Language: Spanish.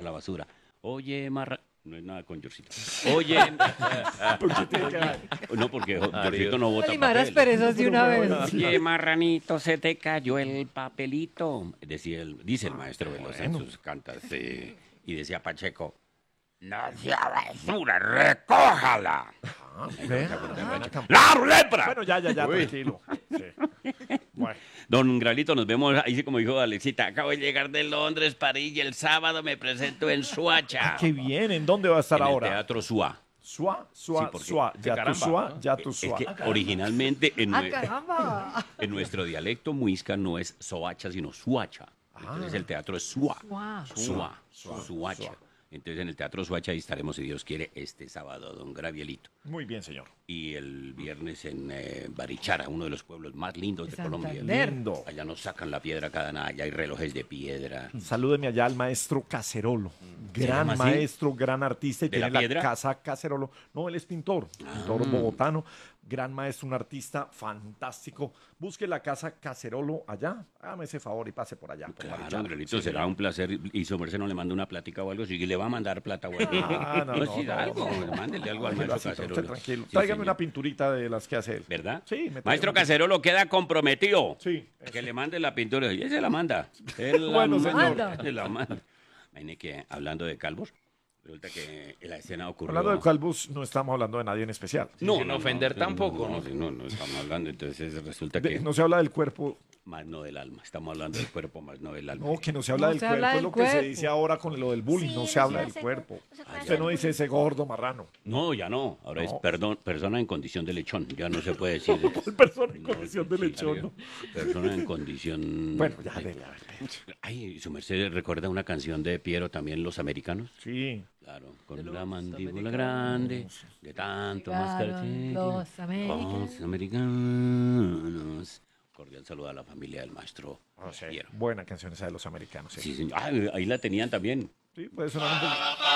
la basura. Oye, no es nada con Yorcito. Oye, no, porque Yorcito no bota Limar las papel. perezas de una vez. Oye, marranito, se te cayó el papelito. Dice el maestro Velosa en sus cantas. Y decía Pacheco, no sea basura, recójala. ¡La lepra! Bueno, ya, tranquilo. Sí. Bueno. Don Gralito, nos vemos, ahí sí como dijo Alexita, acabo de llegar de Londres, París, y el sábado me presento en Suacha. Qué bien, ¿en dónde va a estar en ahora? el Teatro Suá. Suá. porque- Ya tu Es Suá. que originalmente ¡Caramba! en nuestro dialecto muisca no es Soacha, sino Suacha. Entonces el teatro es Suá. Suacha. Entonces en el Teatro Suacha ahí estaremos, si Dios quiere, este sábado, don Gravielito. Muy bien, señor. Y el viernes en Barichara, uno de los pueblos más lindos de Colombia. Santander. Lindo. Allá nos sacan la piedra cada nada, allá hay relojes de piedra. Salúdeme allá al maestro Cacerolo. ¿Se Gran llama así? maestro, gran artista y ¿De la tiene piedra? casa Cacerolo. No, él es pintor bogotano. Gran maestro, un artista fantástico. Busque la casa Cacerolo allá. Hágame ese favor y pase por allá. Por Claro, Barichara. Angelito, será un placer. Y su merced no le manda una plática o algo, si le va a mandar plata o algo. Sí, algo, mándele algo al Tranquilo, maestro así, usted Cacerolo. tranquilo. Sí, Tráigame señor. una pinturita de las que hace él. ¿Verdad? Sí, me trae Maestro una Cacerolo queda comprometido. Sí. Que le mande la pintura. Y él se la manda. Él la Bueno, señor. manda. Se la manda. Imagine que hablando de calvos, resulta que la escena ocurrió. Hablando de calvos, no estamos hablando de nadie en especial. Sin ofender tampoco, ¿no? No estamos hablando. Entonces resulta que. No se habla del cuerpo. Más no del alma. Estamos hablando del cuerpo, más no del alma. No, que no se habla No del se cuerpo. habla Es del lo que se cuerpo. dice ahora con lo del bullying. No se habla del cuerpo. Usted no dice ese gordo marrano. No, ya no. Ahora es No. persona en condición de lechón. Ya no se puede decir. Persona en No, condición de sí, lechón. ¿no? Persona en condición. Bueno, ya debe haber. Ay, su merced recuerda una canción de Piero también, Los Americanos. Sí. Claro, con la mandíbula grande, de tanto Llegaron mascar. los americanos. Los americanos. Cordial saludo a la familia del maestro Piero. Buena canción esa de los americanos. Sí, señor. Ah, ahí la tenían también. Sí, puede sonar un poco.